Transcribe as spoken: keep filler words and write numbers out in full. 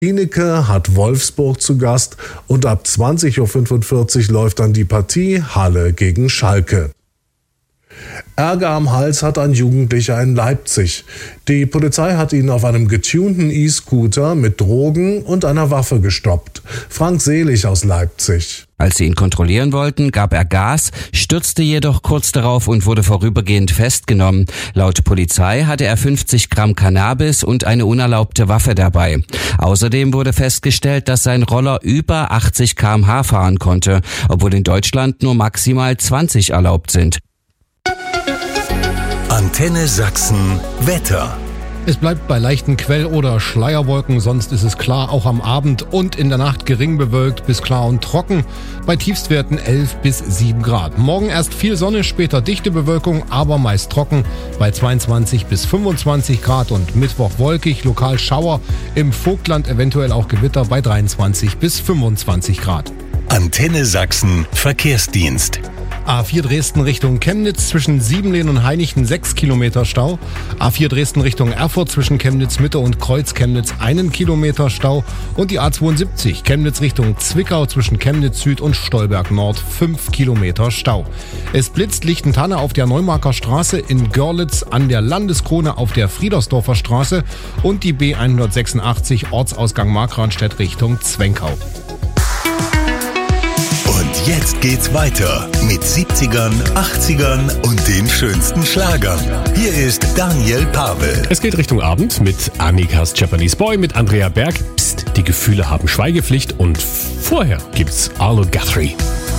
Ineke hat Wolfsburg zu Gast und ab zwanzig Uhr fünfundvierzig läuft dann die Partie Halle gegen Schalke. Ärger am Hals hat ein Jugendlicher in Leipzig. Die Polizei hat ihn auf einem getunten E-Scooter mit Drogen und einer Waffe gestoppt. Frank Selig aus Leipzig. Als sie ihn kontrollieren wollten, gab er Gas, stürzte jedoch kurz darauf und wurde vorübergehend festgenommen. Laut Polizei hatte er fünfzig Gramm Cannabis und eine unerlaubte Waffe dabei. Außerdem wurde festgestellt, dass sein Roller über achtzig Kilometer pro Stunde fahren konnte, obwohl in Deutschland nur maximal zwanzig erlaubt sind. Antenne Sachsen Wetter. Es bleibt bei leichten Quell- oder Schleierwolken, sonst ist es klar, auch am Abend und in der Nacht gering bewölkt bis klar und trocken, bei Tiefstwerten elf bis sieben Grad. Morgen erst viel Sonne, später dichte Bewölkung, aber meist trocken bei zweiundzwanzig bis fünfundzwanzig Grad und Mittwoch wolkig, lokal Schauer, im Vogtland eventuell auch Gewitter bei dreiundzwanzig bis fünfundzwanzig Grad. Antenne Sachsen Verkehrsdienst. A vier Dresden Richtung Chemnitz zwischen Siebenlehn und Hainichen sechs Kilometer Stau. A vier Dresden Richtung Erfurt zwischen Chemnitz Mitte und Kreuz Chemnitz einen Kilometer Stau. Und die A zweiundsiebzig Chemnitz Richtung Zwickau zwischen Chemnitz Süd und Stolberg Nord fünf Kilometer Stau. Es blitzt Lichtentanne auf der Neumarker Straße, in Görlitz an der Landeskrone auf der Friedersdorfer Straße und die B hundertsechsundachtzig Ortsausgang Markranstädt Richtung Zwenkau. Und jetzt geht's weiter mit siebzigern, achtzigern und den schönsten Schlagern. Hier ist Daniel Pavel. Es geht Richtung Abend mit Annikas Japanese Boy, mit Andrea Berg. Psst, die Gefühle haben Schweigepflicht und vorher gibt's Arlo Guthrie.